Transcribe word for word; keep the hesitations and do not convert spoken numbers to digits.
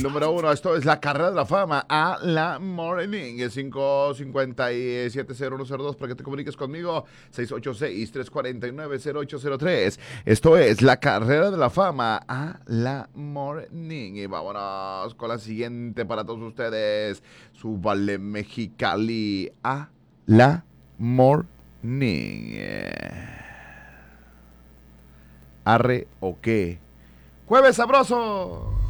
número uno. Esto es la carrera de la fama a la morning. El cinco cinco siete cero uno cero dos para que te comuniques conmigo. seis ocho seis, tres cuatro nueve, cero ocho cero tres. Esto es la carrera de la fama a la morning. Y vámonos con la siguiente para todos ustedes. Súbale Mexicali a la morning. Arre o qué. Jueves sabroso.